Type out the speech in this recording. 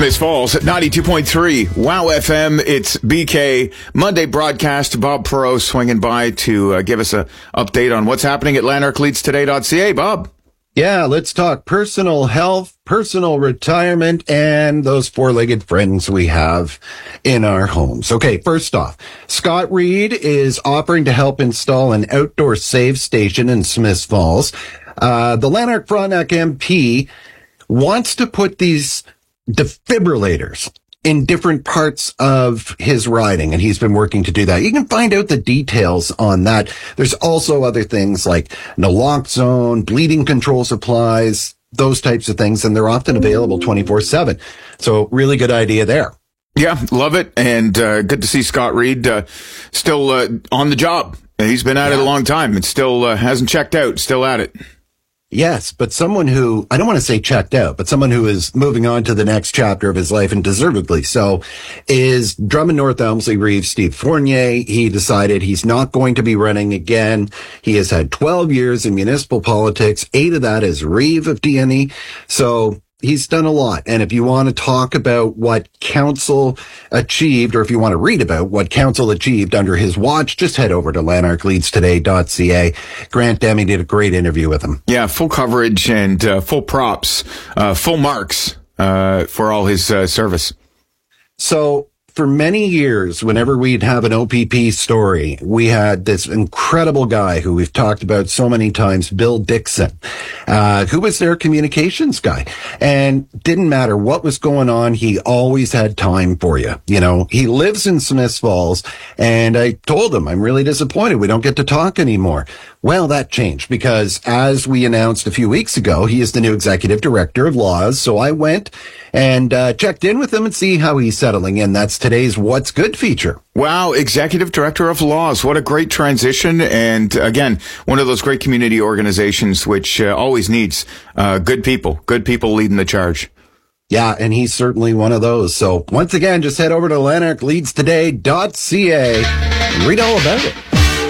Smiths Falls at 92.3 Wow FM. It's BK Monday broadcast. Bob Perot swinging by to give us an update on what's happening at lanarkleadstoday.ca. Bob. Yeah, let's talk personal health, personal retirement, and those four-legged friends we have in our homes. Okay, first off, Scott Reed is offering to help install an outdoor save station in Smiths Falls. The Lanark Frontenac MP wants to put these defibrillators in different parts of his riding, and he's been working to do that. You can find out the details on that. There's also other things like naloxone, bleeding control supplies, those types of things, and they're often available 24/7. So really good idea there. Yeah, love it, and good to see Scott Reed still on the job. He's been at it a long time and still hasn't checked out, still at it. Yes, but someone who, I don't want to say checked out, but someone who is moving on to the next chapter of his life, and deservedly so, is Drummond North Elmsley Reeve Steve Fournier. He decided he's not going to be running again. He has had 12 years in municipal politics, 8 of that as Reeve of DNE. So he's done a lot. And if you want to talk about what council achieved, or if you want to read about what council achieved under his watch, just head over to lanarkleadstoday.ca. Grant Demi did a great interview with him. Yeah, full coverage and full props, full marks for all his service. So for many years, whenever we'd have an OPP story, we had this incredible guy who we've talked about so many times, Bill Dixon, who was their communications guy. And didn't matter what was going on, he always had time for you. You know, he lives in Smiths Falls, and I told him, I'm really disappointed we don't get to talk anymore. Well, that changed because, as we announced a few weeks ago, he is the new executive director of Laws. So I went and checked in with him and see how he's settling in. That's today's What's Good feature. Wow, executive director of Laws. What a great transition. And again, one of those great community organizations which always needs good people leading the charge. Yeah, and he's certainly one of those. So once again, just head over to lanarkleadstoday.ca and read all about it.